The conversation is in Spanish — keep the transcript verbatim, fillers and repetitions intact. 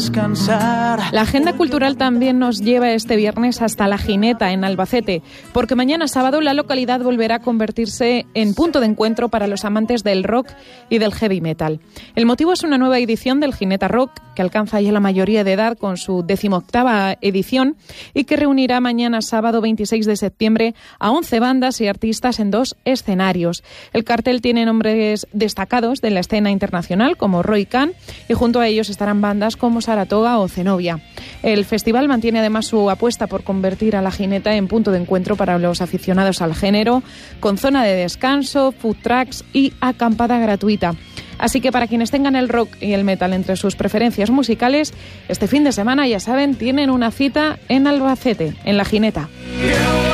descansar. La agenda cultural también nos lleva este viernes hasta La Gineta, en Albacete, porque mañana sábado la localidad volverá a convertirse en punto de encuentro para los amantes del rock y del heavy metal. El motivo es una nueva edición del Gineta Rock, que alcanza ya la mayoría de edad con su decimoctava edición y que reunirá mañana sábado veintiséis de septiembre a once bandas y artistas en dos escenarios. El cartel tiene nombres destacados de la escena internacional como Roy Khan y junto a ellos estarán bandas como Saratoga o Zenobia. El festival mantiene además su apuesta por convertir a La Gineta en punto de encuentro para los aficionados al género, con zona de descanso, food trucks y acampada gratuita. Así que para quienes tengan el rock y el metal entre sus preferencias musicales, este fin de semana, ya saben, tienen una cita en Albacete, en La Gineta.